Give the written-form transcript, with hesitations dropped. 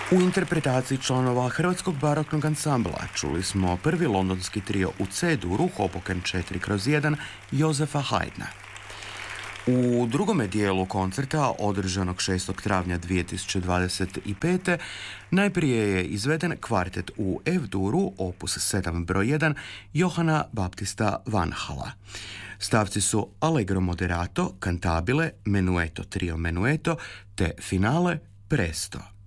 U interpretaciji članova Hrvatskog baroknog ansambla čuli smo prvi londonski trio u C-duru Hoboken 4/1 Jozefa Haydna. U drugome dijelu koncerta, održanog 6. travnja 2025. najprije je izveden kvartet u F-duru, opus 7 broj 1, Johana Baptista Vanhala. Stavci su Allegro moderato, Cantabile, Menueto trio Menueto te finale Presto.